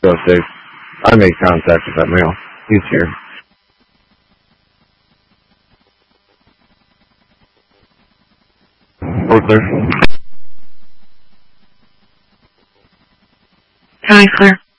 6. I made contact with that male. He's here. We're clear. Hi, clear.